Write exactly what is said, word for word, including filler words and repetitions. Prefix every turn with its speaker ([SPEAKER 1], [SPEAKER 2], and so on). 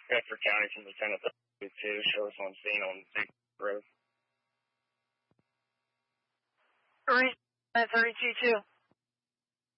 [SPEAKER 1] Bedford County from Lieutenant two. Show us on scene on Big Road.
[SPEAKER 2] Three, thirty-two two.